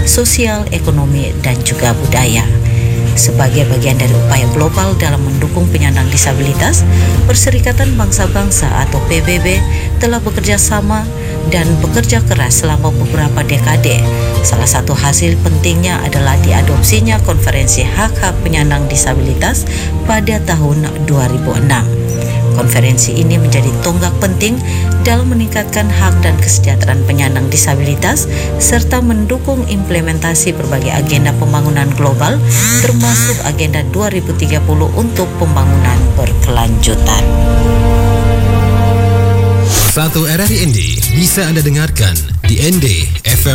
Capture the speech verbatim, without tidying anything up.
sosial, ekonomi, dan juga budaya. Sebagai bagian dari upaya global dalam mendukung penyandang disabilitas, Perserikatan Bangsa-Bangsa atau P B B telah bekerja sama dan bekerja keras selama beberapa dekade. Salah satu hasil pentingnya adalah diadopsinya Konferensi Hak-Hak Penyandang Disabilitas pada tahun dua ribu enam. Konferensi ini menjadi tonggak penting dalam meningkatkan hak dan kesejahteraan penyandang disabilitas serta mendukung implementasi berbagai agenda pembangunan global termasuk Agenda dua ribu tiga puluh untuk pembangunan berkelanjutan. Satu R R I N D bisa Anda dengarkan di N D F M